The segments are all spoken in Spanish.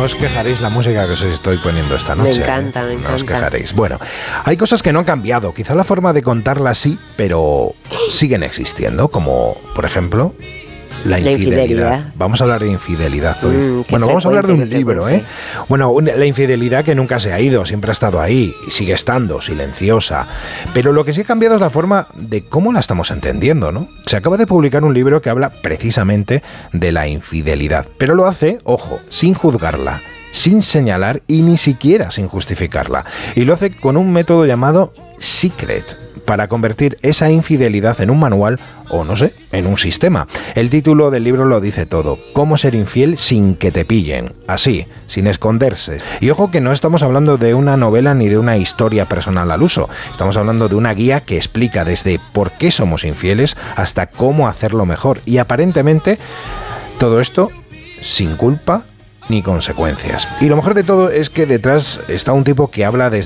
os quejaréis la música que os estoy poniendo esta noche. Me encanta. No os quejaréis. Bueno, hay cosas que no han cambiado. Quizá la forma de contarlas sí, pero siguen existiendo, como, por ejemplo, la infidelidad. Vamos a hablar de infidelidad hoy. Bueno, vamos a hablar de un libro, ¿eh? Bueno, la infidelidad que nunca se ha ido, siempre ha estado ahí y sigue estando, silenciosa. Pero lo que sí ha cambiado es la forma de cómo la estamos entendiendo, ¿no? Se acaba de publicar un libro que habla precisamente de la infidelidad, pero lo hace, ojo, sin juzgarla, sin señalar y ni siquiera sin justificarla. Y lo hace con un método llamado Secret, para convertir esa infidelidad en un manual o, no sé, en un sistema. El título del libro lo dice todo: cómo ser infiel sin que te pillen, así, sin esconderse. Y ojo que no estamos hablando de una novela ni de una historia personal al uso, estamos hablando de una guía que explica desde por qué somos infieles hasta cómo hacerlo mejor, y aparentemente todo esto sin culpa ni consecuencias. Y lo mejor de todo es que detrás está un tipo que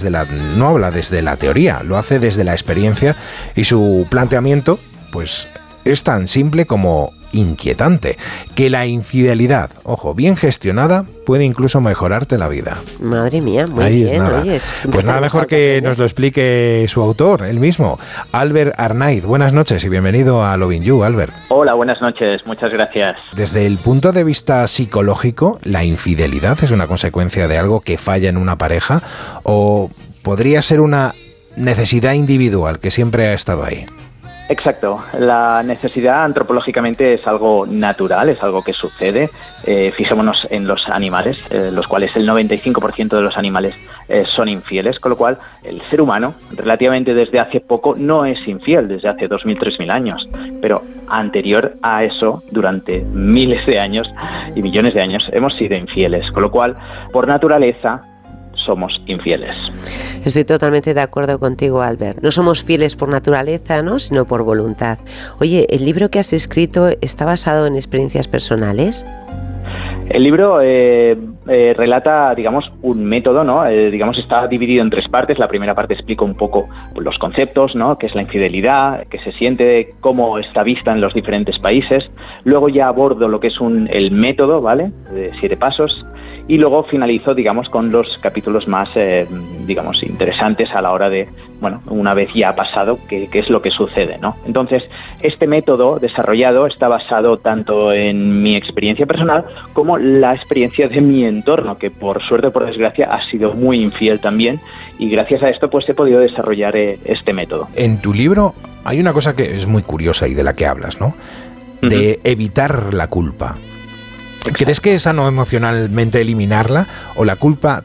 no habla desde la teoría, lo hace desde la experiencia, y su planteamiento pues es tan simple como inquietante: que la infidelidad, ojo, bien gestionada, puede incluso mejorarte la vida. Madre mía, muy ahí bien. Pues nada mejor que nos lo explique su autor, él mismo, Albert Arnaiz. Buenas noches y bienvenido a Lovin' You, Albert. Hola, buenas noches, muchas gracias. Desde el punto de vista psicológico, ¿la infidelidad es una consecuencia de algo que falla en una pareja o podría ser una necesidad individual que siempre ha estado ahí? Exacto, la necesidad antropológicamente es algo natural, es algo que sucede. Fijémonos en los animales, los cuales el 95% de los animales son infieles, con lo cual el ser humano relativamente desde hace poco no es infiel, desde hace 2.000, 3.000 años, pero anterior a eso, durante miles de años y millones de años, hemos sido infieles, con lo cual, por naturaleza, somos infieles. Estoy totalmente de acuerdo contigo, Albert. No somos fieles por naturaleza, ¿no?, sino por voluntad. Oye, ¿el libro que has escrito está basado en experiencias personales? El libro relata, digamos, un método, ¿no? Está dividido en 3 partes. La primera parte explica un poco los conceptos, ¿no?, qué es la infidelidad, qué se siente, cómo está vista en los diferentes países. Luego ya abordo lo que es el método, ¿vale?, de 7 pasos. Y luego finalizo, digamos, con los capítulos más, interesantes a la hora de, una vez ya ha pasado, qué es lo que sucede, ¿no? Entonces, este método desarrollado está basado tanto en mi experiencia personal como la experiencia de mi entorno, que por suerte o por desgracia ha sido muy infiel también, y gracias a esto pues he podido desarrollar este método. En tu libro hay una cosa que es muy curiosa y de la que hablas, ¿no? De evitar la culpa. ¿Crees que es sano emocionalmente eliminarla o la culpa